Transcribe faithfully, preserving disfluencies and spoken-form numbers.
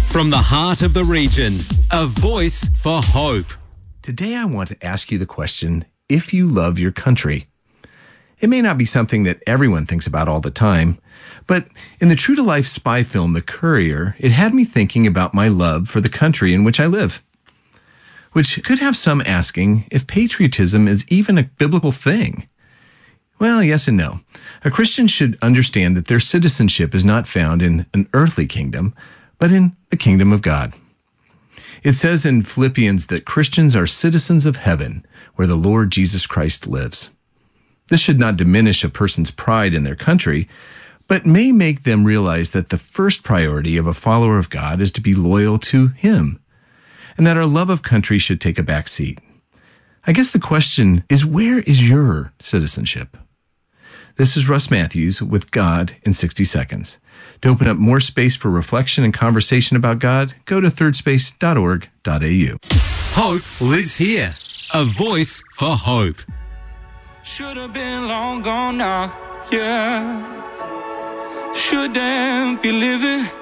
From the heart of the region, a voice for hope. Today I want to ask you the question, if you love your country. It may not be something that everyone thinks about all the time, but in the true-to-life spy film, The Courier, it had me thinking about my love for the country in which I live, which could have some asking if patriotism is even a biblical thing. Well, yes and no. A Christian should understand that their citizenship is not found in an earthly kingdom, but in the kingdom of God. It says in Philippians that Christians are citizens of heaven, where the Lord Jesus Christ lives. This should not diminish a person's pride in their country, but may make them realize that the first priority of a follower of God is to be loyal to Him, and that our love of country should take a back seat. I guess the question is, where is your citizenship? This is Russ Matthews with God in sixty seconds. To open up more space for reflection and conversation about God, go to third space dot org dot a u. Hope lives here. A voice for hope. Should have been long gone now, yeah. Shouldn't be living